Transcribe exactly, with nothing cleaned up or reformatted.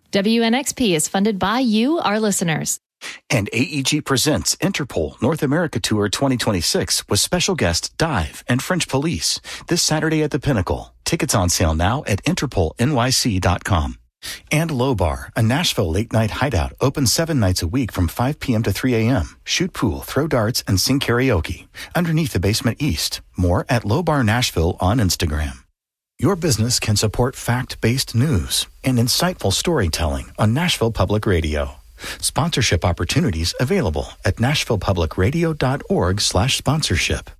W N X P is funded by you, our listeners. And A E G presents Interpol North America Tour twenty twenty-six with special guests Dive and French Police this Saturday at the Pinnacle. Tickets on sale now at interpol n y c dot com. And Low Bar, a Nashville late-night hideout, open seven nights a week from five p.m. to three a.m. Shoot pool, throw darts, and sing karaoke. Underneath the basement east. More at Low Bar Nashville on Instagram. Your business can support fact-based news and insightful storytelling on Nashville Public Radio. Sponsorship opportunities available at nashville public radio dot org slash sponsorship.